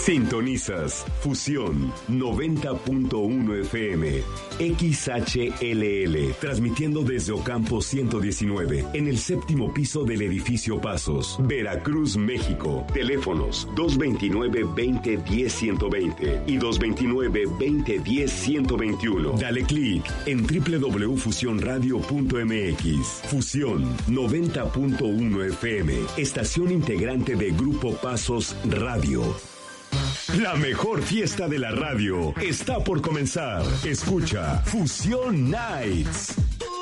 Sintonizas Fusión 90.1 FM, XHLL, transmitiendo desde Ocampo 119, en el séptimo piso del edificio Pasos, Veracruz, México. Teléfonos 229-2010-120 y 229-2010-121. Dale clic en www.fusionradio.mx. Fusión 90.1 FM, estación integrante de Grupo Pasos Radio. La mejor fiesta de la radio está por comenzar. Escucha Fusión Nights.